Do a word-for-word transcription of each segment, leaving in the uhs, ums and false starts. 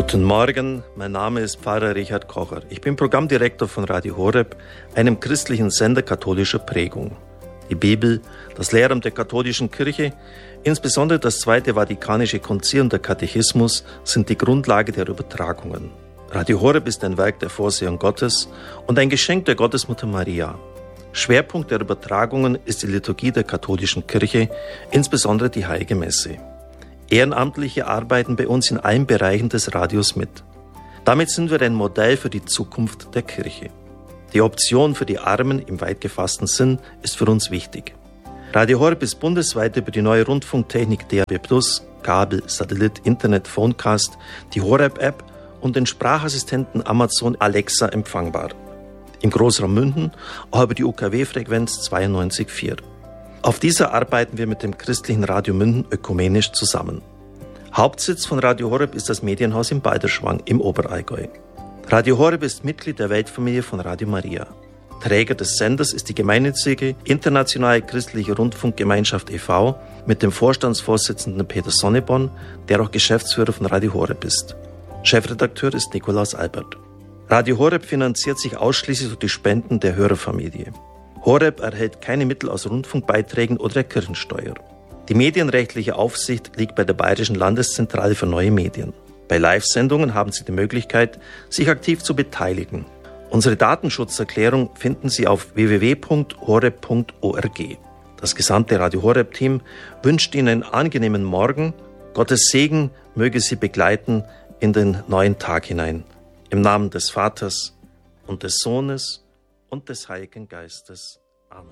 Guten Morgen, mein Name ist Pfarrer Richard Kocher. Ich bin Programmdirektor von Radio Horeb, einem christlichen Sender katholischer Prägung. Die Bibel, das Lehramt der katholischen Kirche, insbesondere das Zweite Vatikanische Konzil und der Katechismus sind die Grundlage der Übertragungen. Radio Horeb ist ein Werk der Vorsehung Gottes und ein Geschenk der Gottesmutter Maria. Schwerpunkt der Übertragungen ist die Liturgie der katholischen Kirche, insbesondere die Heilige Messe. Ehrenamtliche arbeiten bei uns in allen Bereichen des Radios mit. Damit sind wir ein Modell für die Zukunft der Kirche. Die Option für die Armen im weit gefassten Sinn ist für uns wichtig. Radio Horeb ist bundesweit über die neue Rundfunktechnik D A B plus, Kabel, Satellit, Internet, Phonecast, die Horeb-App und den Sprachassistenten Amazon Alexa empfangbar. Im Großraum München auch über die U K W-Frequenz zweiundneunzig Komma vier. Auf dieser arbeiten wir mit dem christlichen Radio München ökumenisch zusammen. Hauptsitz von Radio Horeb ist das Medienhaus in Balderschwang im Oberallgäu. Radio Horeb ist Mitglied der Weltfamilie von Radio Maria. Träger des Senders ist die gemeinnützige Internationale Christliche Rundfunkgemeinschaft e V mit dem Vorstandsvorsitzenden Peter Sonneborn, der auch Geschäftsführer von Radio Horeb ist. Chefredakteur ist Nikolaus Albert. Radio Horeb finanziert sich ausschließlich durch die Spenden der Hörerfamilie. Horeb erhält keine Mittel aus Rundfunkbeiträgen oder der Kirchensteuer. Die medienrechtliche Aufsicht liegt bei der Bayerischen Landeszentrale für neue Medien. Bei Live-Sendungen haben Sie die Möglichkeit, sich aktiv zu beteiligen. Unsere Datenschutzerklärung finden Sie auf w w w punkt horeb punkt org. Das gesamte Radio Horeb-Team wünscht Ihnen einen angenehmen Morgen. Gottes Segen möge Sie begleiten in den neuen Tag hinein. Im Namen des Vaters und des Sohnes und des Heiligen Geistes. Amen.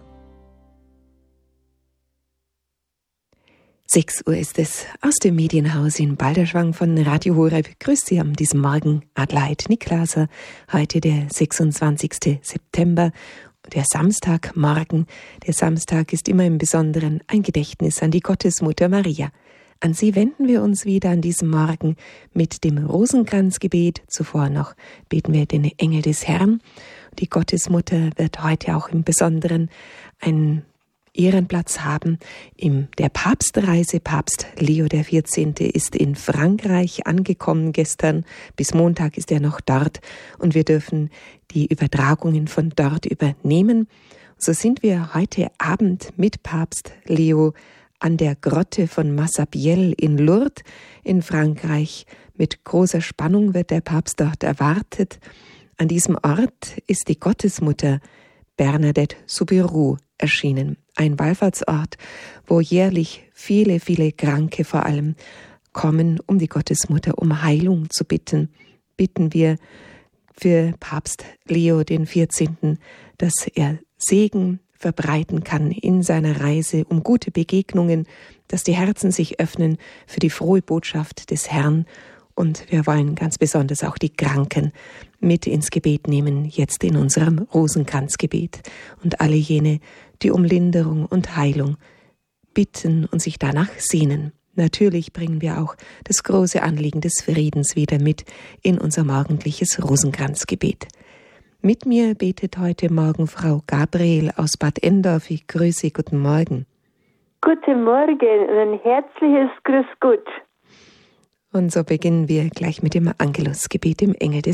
sechs Uhr ist es aus dem Medienhaus in Balderschwang von Radio Horeb. Grüß Sie am diesem Morgen, Adelheid Niklaser. Heute der sechsundzwanzigsten September, der Samstagmorgen. Der Samstag ist immer im Besonderen ein Gedächtnis an die Gottesmutter Maria. An sie wenden wir uns wieder an diesem Morgen mit dem Rosenkranzgebet. Zuvor noch beten wir den Engel des Herrn. Die Gottesmutter wird heute auch im Besonderen einen Ehrenplatz haben in der Papstreise. Papst Leo der vierzehnte ist in Frankreich angekommen gestern. Bis Montag ist er noch dort und wir dürfen die Übertragungen von dort übernehmen. So sind wir heute Abend mit Papst Leo an der Grotte von Massabielle in Lourdes in Frankreich. Mit großer Spannung wird der Papst dort erwartet. An diesem Ort ist die Gottesmutter Bernadette Soubirous erschienen. Ein Wallfahrtsort, wo jährlich viele, viele Kranke vor allem kommen, um die Gottesmutter um Heilung zu bitten. Bitten wir für Papst Leo den vierzehnten, dass er Segen verbreiten kann in seiner Reise, um gute Begegnungen, dass die Herzen sich öffnen für die frohe Botschaft des Herrn. Und wir wollen ganz besonders auch die Kranken mit ins Gebet nehmen, jetzt in unserem Rosenkranzgebet. Und alle jene, die um Linderung und Heilung bitten und sich danach sehnen. Natürlich bringen wir auch das große Anliegen des Friedens wieder mit in unser morgendliches Rosenkranzgebet. Mit mir betet heute Morgen Frau Gabriel aus Bad Endorf. Ich grüße, guten Morgen. Guten Morgen und ein herzliches Grüß Gott. Und so beginnen wir gleich mit dem Angelusgebet im Engel des